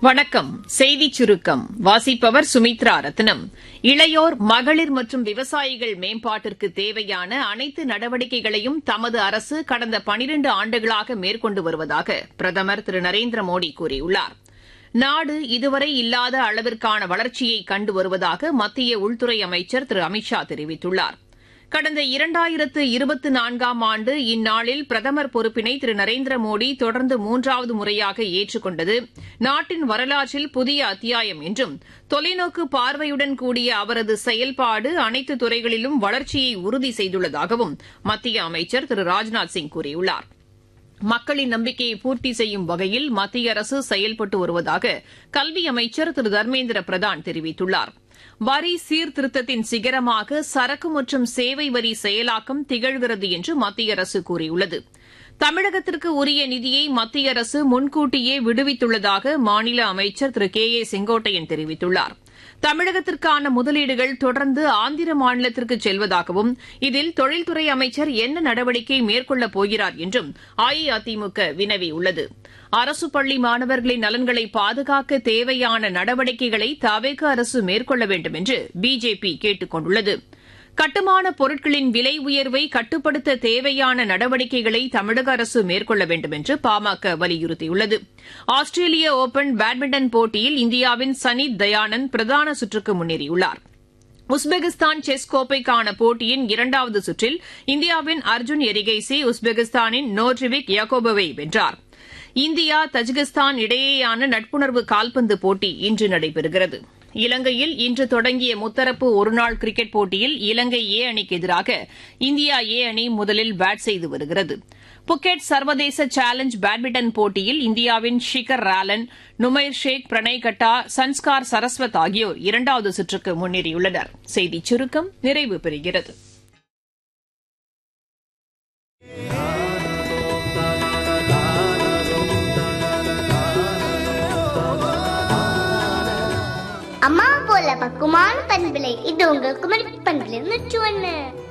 வணக்கம். செய்திச் சுருக்கம் வாசிப்பவர் சுமித்ரா ரத்னம். இளையோர், மகளிர் மற்றும் விவசாயிகள் மேம்பாட்டிற்கு தேவையான அனைத்து நடவடிக்கைகளையும் தமது அரசு கடந்த 12 ஆண்டுகளாக மேற்கொண்டு வருவதாக பிரதமர் திரு நரேந்திர மோடி கூறியுள்ளார். நாடு இதுவரை இல்லாத அளவிற்கான வளர்ச்சியை கண்டு வருவதாக மத்திய உள்துறை அமைச்சர் திரு அமித் ஷா தெரிவித்துள்ளார். கடந்த 2024ஆம் ஆண்டு இந்நாளில் பிரதமர் பொறுப்பினை திரு நரேந்திர மோடி தொடர்ந்து 3வது முறையாக ஏற்றுக் கொண்டது நாட்டின் வரலாற்றில் புதிய அத்தியாயம் என்றும், தொலைநோக்கு பார்வையுடன் கூடிய அவரது செயல்பாடு அனைத்து துறைகளிலும் வளர்ச்சியை உறுதி செய்துள்ளதாகவும் மத்திய அமைச்சர் திரு ராஜ்நாத் சிங் கூறியுள்ளார். மக்களின் நம்பிக்கையை பூர்த்தி செய்யும் வகையில் மத்திய அரசு செயல்பட்டு வருவதாக கல்வி அமைச்சர் திரு தர்மேந்திர பிரதான் தெரிவித்துள்ளார். வரி சீர்திருத்தத்தின் சிகரமாக சரக்கு மற்றும் சேவை வரி செயலாக்கம் திகழ்கிறது என்று மத்திய அரசு கூறியுள்ளது. தமிழகத்திற்கு உரிய நிதியை மத்திய அரசு முன்கூட்டியே விடுவித்துள்ளதாக மாநில அமைச்சர் திரு கே ஏ செங்கோட்டையன் தெரிவித்துள்ளார். தமிழகத்திற்கான முதலீடுகள் தொடர்ந்து ஆந்திர மாநிலத்திற்கு செல்வதாகவும், இதில் தொழில்துறை அமைச்சர் என்ன நடவடிக்கை மேற்கொள்ளப் போகிறார் என்றும் அஇஅதிமுக வினவியுள்ளது. அரசு பள்ளி மாணவர்களின் நலன்களை பாதுகாக்க தேவையான நடவடிக்கைகளை தவேக அரசு மேற்கொள்ள வேண்டும் என்று பிஜேபி கேட்டுக் கொண்டுள்ளது. கட்டுமான பொருட்களின் விலை உயர்வை கட்டுப்படுத்த தேவையான நடவடிக்கைகளை தமிழக அரசு மேற்கொள்ள வேண்டும் என்று பாமக வலியுறுத்தியுள்ளது. ஆஸ்திரேலிய ஒபன் பேட்மிண்டன் போட்டியில் இந்தியாவின் சனித் தயானந்த் பிரதான சுற்றுக்கு முன்னேறியுள்ளார். உஸ்பெகிஸ்தான் செஸ் கோப்பைக்கான போட்டியின் 2வது சுற்றில் இந்தியாவின் அர்ஜுன் எரிகைசி உஸ்பெகிஸ்தானின் நோட்ரிவிக் யாகோபோவை வென்றார். இந்தியா தஜிகிஸ்தான் இடையேயான நட்புணர்வு கால்பந்து போட்டி இன்று நடைபெறுகிறது. இலங்கையில் இன்று தொடங்கிய முத்தரப்பு ஒருநாள் கிரிக்கெட் போட்டியில் இலங்கை ஏ அணிக்கு எதிராக இந்தியா ஏ அணி முதலில் பேட் செய்து வருகிறது. புக்கெட் சர்வதேச சேலஞ்ச் பேட்மிண்டன் போட்டியில் இந்தியாவின் ஷிகர் ராலன், நுமைர் ஷேக், பிரணய் கட்டா, சன்ஸ்கார் சரஸ்வத் ஆகியோர் 2வது சுற்றுக்கு முன்னேறியுள்ளனர். செய்திச் சுருக்கம் நிறைவு பெறுகிறது. அம்மா போல பக்குவமான பண்பிலை இது உங்கள் குமரி பண்பிலை 101.